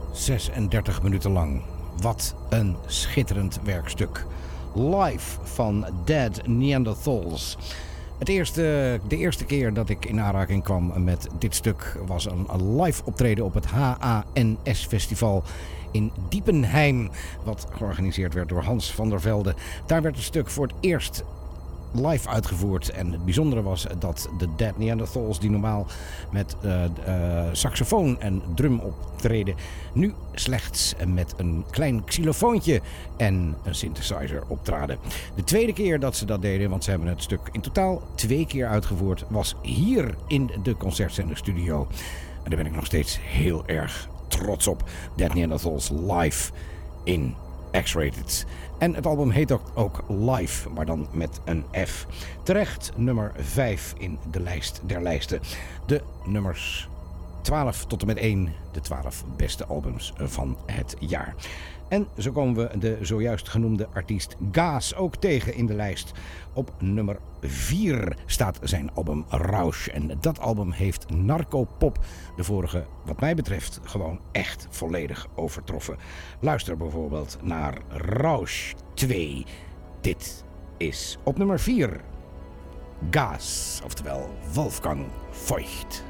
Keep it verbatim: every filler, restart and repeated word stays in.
zesendertig minuten lang. Wat een schitterend werkstuk. Live van Dead Neanderthals. Het eerste, de eerste keer dat ik in aanraking kwam met dit stuk was een, een live optreden op het H A N S Festival in Diepenheim, wat georganiseerd werd door Hans van der Velde. Daar werd het stuk voor het eerst live uitgevoerd. En het bijzondere was dat de Dead Neanderthals, die normaal met uh, uh, saxofoon en drum optreden, nu slechts met een klein xylofoontje en een synthesizer optraden. De tweede keer dat ze dat deden, want ze hebben het stuk in totaal twee keer uitgevoerd, was hier in de Concertzenderstudio. En daar ben ik nog steeds heel erg trots op. Dead Neanderthals live in X-Rated. En het album heet ook, ook Live, maar dan met een F. Terecht nummer vijf in de lijst der lijsten. De nummers twaalf tot en met één, de twaalf beste albums van het jaar. En zo komen we de zojuist genoemde artiest Gaas ook tegen in de lijst. Op nummer vier staat zijn album Rausch. En dat album heeft Narcopop de vorige, wat mij betreft, gewoon echt volledig overtroffen. Luister bijvoorbeeld naar Rausch twee. Dit is op nummer vier Gaas, oftewel Wolfgang Voigt.